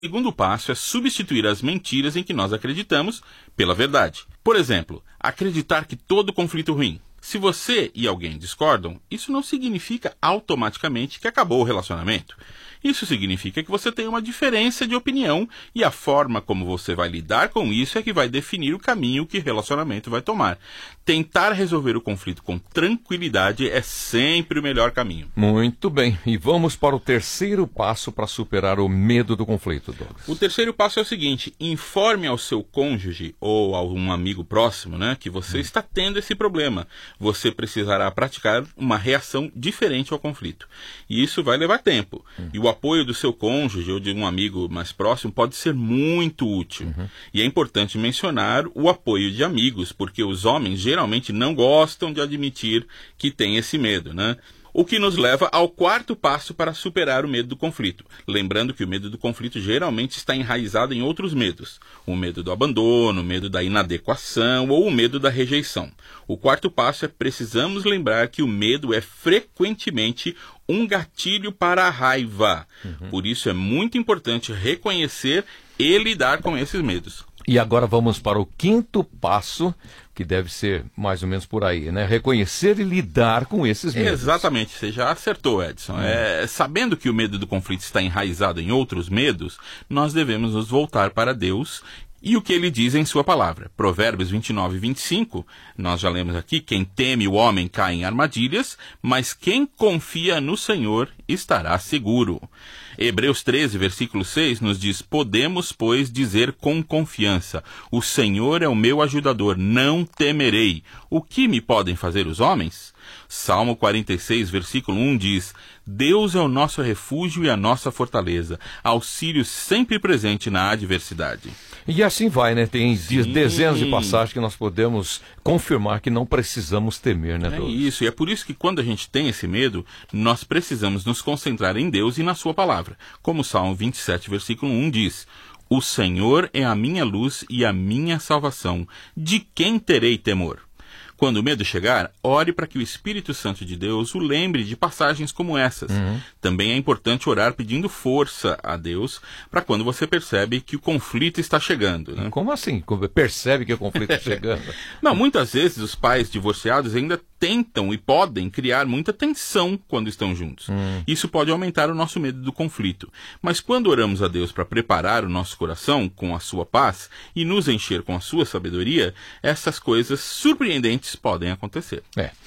O segundo passo é substituir as mentiras em que nós acreditamos pela verdade. Por exemplo, acreditar que todo conflito é ruim. Se você e alguém discordam, isso não significa automaticamente que acabou o relacionamento. Isso significa que você tem uma diferença de opinião e a forma como você vai lidar com isso é que vai definir o caminho que o relacionamento vai tomar. Tentar resolver o conflito com tranquilidade é sempre o melhor caminho. Muito bem. E vamos para o terceiro passo para superar o medo do conflito, Douglas. O terceiro passo é o seguinte: informe ao seu cônjuge ou a um amigo próximo, que você está tendo esse problema. Você precisará praticar uma reação diferente ao conflito. E isso vai levar tempo. E o apoio do seu cônjuge ou de um amigo mais próximo pode ser muito útil. E é importante mencionar o apoio de amigos, porque os homens geralmente não gostam de admitir que têm esse medo, O que nos leva ao quarto passo para superar o medo do conflito. Lembrando que o medo do conflito geralmente está enraizado em outros medos. O medo do abandono, o medo da inadequação ou o medo da rejeição. O quarto passo é precisamos lembrar que o medo é frequentemente um gatilho para a raiva. Por isso é muito importante reconhecer e lidar com esses medos. E agora vamos para o quinto passo, que deve ser mais ou menos por aí, Reconhecer e lidar com esses medos. Exatamente, você já acertou, Edson. Sabendo que o medo do conflito está enraizado em outros medos, nós devemos nos voltar para Deus e o que ele diz em sua palavra. Provérbios 29 e 25, nós já lemos aqui: quem teme o homem cai em armadilhas, mas quem confia no Senhor estará seguro. Hebreus 13, versículo 6, nos diz: podemos, pois, dizer com confiança: o Senhor é o meu ajudador, não temerei. O que me podem fazer os homens? Salmo 46, versículo 1 diz: Deus é o nosso refúgio e a nossa fortaleza, auxílio sempre presente na adversidade. E assim vai, Tem dezenas de passagens que nós podemos confirmar que não precisamos temer, Deus? Isso, e é por isso que quando a gente tem esse medo, nós precisamos nos concentrar em Deus e na sua palavra. Como o Salmo 27, versículo 1 diz: o Senhor é a minha luz e a minha salvação, de quem terei temor? Quando o medo chegar, ore para que o Espírito Santo de Deus o lembre de passagens como essas. Também é importante orar pedindo força a Deus para quando você percebe que o conflito está chegando. Como assim? Percebe que o conflito está chegando? Não, muitas vezes os pais divorciados ainda tentam e podem criar muita tensão quando estão juntos. Isso pode aumentar o nosso medo do conflito. Mas quando oramos a Deus para preparar o nosso coração com a sua paz e nos encher com a sua sabedoria, essas coisas surpreendentes podem acontecer.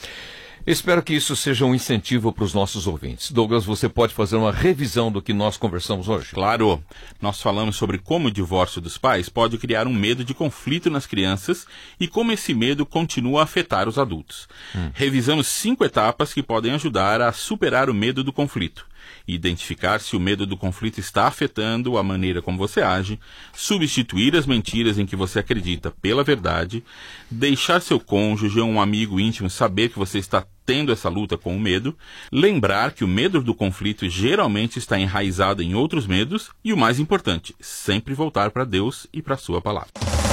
Espero que isso seja um incentivo para os nossos ouvintes. Douglas, você pode fazer uma revisão do que nós conversamos hoje? Claro. Nós falamos sobre como o divórcio dos pais pode criar um medo de conflito nas crianças e como esse medo continua a afetar os adultos. Revisamos 5 etapas que podem ajudar a superar o medo do conflito. Identificar se o medo do conflito está afetando a maneira como você age, substituir as mentiras em que você acredita pela verdade, deixar seu cônjuge ou um amigo íntimo saber que você está tendo essa luta com o medo, lembrar que o medo do conflito geralmente está enraizado em outros medos e, o mais importante, sempre voltar para Deus e para a sua palavra.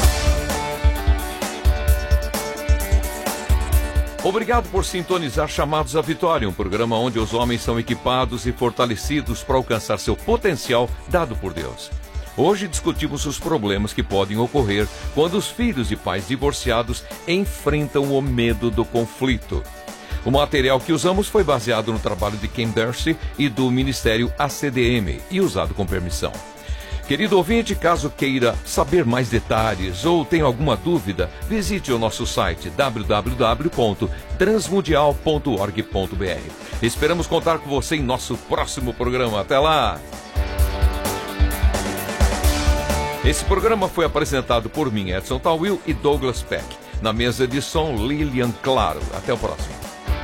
Obrigado por sintonizar Chamados à Vitória, um programa onde os homens são equipados e fortalecidos para alcançar seu potencial dado por Deus. Hoje discutimos os problemas que podem ocorrer quando os filhos de pais divorciados enfrentam o medo do conflito. O material que usamos foi baseado no trabalho de Ken Dorsey e do Ministério ACDM e usado com permissão. Querido ouvinte, caso queira saber mais detalhes ou tenha alguma dúvida, visite o nosso site www.transmundial.org.br. Esperamos contar com você em nosso próximo programa. Até lá! Esse programa foi apresentado por mim, Edson Tawil, e Douglas Peck. Na mesa de som, Lilian Claro. Até o próximo.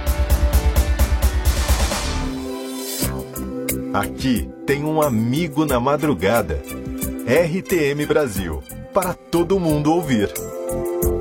Aqui tem um amigo na madrugada. RTM Brasil, para todo mundo ouvir.